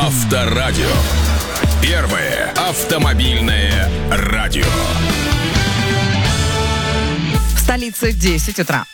Авторадио. Первое автомобильное радио. В столице 10 утра.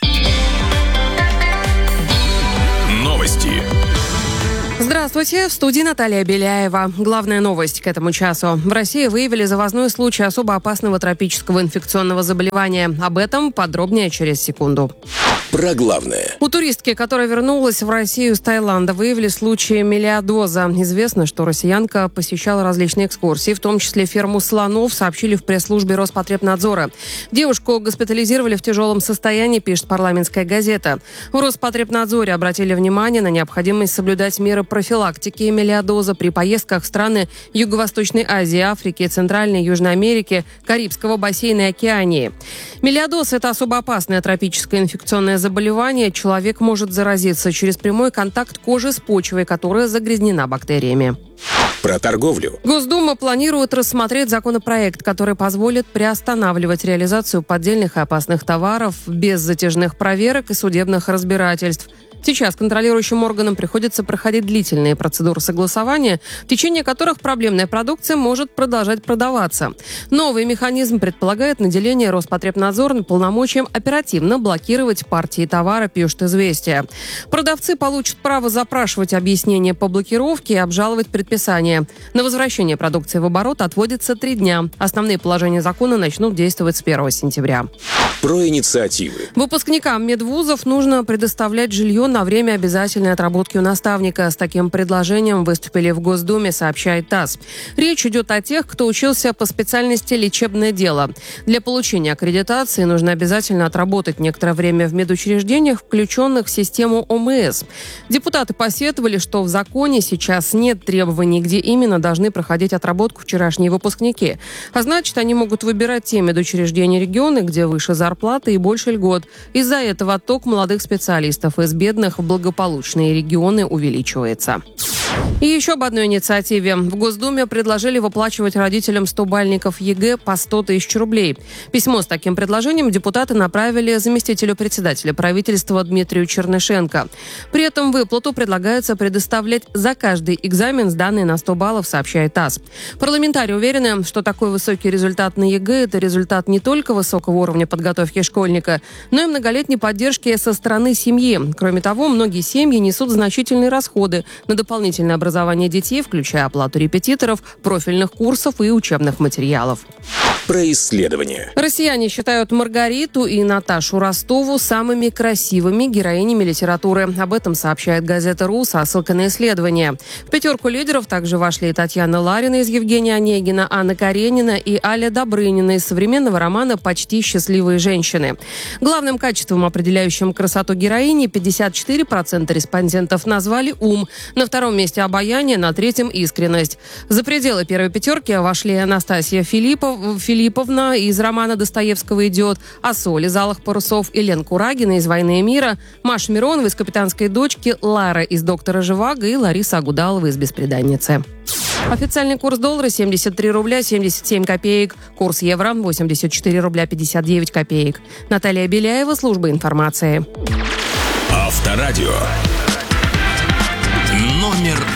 Новости. Здравствуйте, в студии Наталья Беляева. Главная новость к этому часу. В России выявили завозной случай особо опасного тропического инфекционного заболевания. Об этом подробнее через секунду. Про главное. У туристки, которая вернулась в Россию с Таиланда, выявили случай мелиодоза. Известно, что россиянка посещала различные экскурсии, в том числе ферму слонов, сообщили в пресс-службе Роспотребнадзора. Девушку госпитализировали в тяжелом состоянии, пишет «Парламентская газета». В Роспотребнадзоре обратили внимание на необходимость соблюдать меры профилактики мелиодоза при поездках в страны Юго-Восточной Азии, Африки, Центральной и Южной Америки, Карибского бассейна и Океании. Мелиодоз – это особо опасное тропическое инфекционное заболевание. Человек может заразиться через прямой контакт кожи с почвой, которая загрязнена бактериями. Про торговлю. Госдума планирует рассмотреть законопроект, который позволит приостанавливать реализацию поддельных и опасных товаров без затяжных проверок и судебных разбирательств. Сейчас контролирующим органам приходится проходить длительные процедуры согласования, в течение которых проблемная продукция может продолжать продаваться. Новый механизм предполагает наделение Роспотребнадзора полномочием оперативно блокировать партии товара, пишет «Известия». Продавцы получат право запрашивать объяснения по блокировке и обжаловать предписание. На возвращение продукции в оборот отводится 3 дня. Основные положения закона начнут действовать с 1 сентября. Про инициативы. Выпускникам медвузов нужно предоставлять жилье на время обязательной отработки у наставника. С таким предложением выступили в Госдуме, сообщает ТАСС. Речь идет о тех, кто учился по специальности «Лечебное дело». Для получения аккредитации нужно обязательно отработать некоторое время в медучреждениях, включенных в систему ОМС. Депутаты посетовали, что в законе сейчас нет требований, где именно должны проходить отработку вчерашние выпускники. А значит, они могут выбирать те медучреждения регионы, где выше зарплаты и больше льгот. Из-за этого отток молодых специалистов из бедных в благополучные регионы увеличивается. И еще об одной инициативе. В Госдуме предложили выплачивать родителям 100-бальников ЕГЭ по 100 тысяч рублей. Письмо с таким предложением депутаты направили заместителю председателя правительства Дмитрию Чернышенко. При этом выплату предлагается предоставлять за каждый экзамен, сданный на 100 баллов, сообщает ТАСС. Парламентарии уверены, что такой высокий результат на ЕГЭ – это результат не только высокого уровня подготовки школьника, но и многолетней поддержки со стороны семьи. Кроме того, многие семьи несут значительные расходы на дополнительное образование детей, включая оплату репетиторов, профильных курсов и учебных материалов. Про исследования. Россияне считают Маргариту и Наташу Ростову самыми красивыми героинями литературы. Об этом сообщает газета «РУ» со ссылкой на исследование. В 5 лидеров также вошли Татьяна Ларина из «Евгения Онегина», Анна Каренина и Аля Добрынина из современного романа «Почти счастливые женщины». Главным качеством, определяющим красоту героини, 54% респондентов назвали ум. На 2-м месте обаяние, на 3-м искренность. За пределы первой 5 вошли Анастасия Филипповна из романа Достоевского «Идиот», Ассоль из «Алых парусов», Елена Курагина из «Войны и мира», Маша Миронова из «Капитанской дочки», Лара из «Доктора Живаго» и Лариса Агудалова из «Бесприданницы». Официальный курс доллара 73 рубля 77 копеек. Курс евро 84 рубля 59 копеек. Наталья Беляева, служба информации. Авторадио. Номер